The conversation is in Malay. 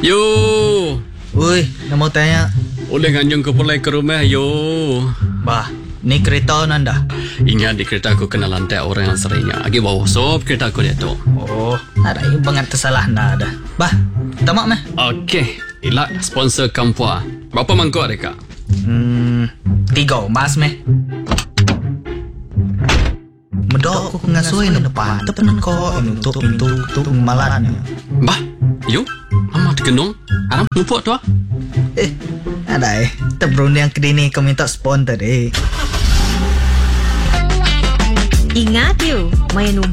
Yo, Ui, nak mau tanya. boleh ganjung ke pulai ke rumah, yo. Bah, ni kereta nanda. Ingat di kereta aku kena lantai orang yang seringnya. Lagi bawa sop kereta aku dia tu. Oh, ada yang banget tersalah nada. Bah, tamak meh. Okey, ilak sponsor Kampua. Berapa mangkuk mereka? 3 emas meh. Medok aku ngasuhin depan. Tepenan kok untuk pintu malatnya. Bah, yo. Amat kenung. Aram lupa tu ah. Ada tebrun yang kedini kau minta sponsor Ingat you, main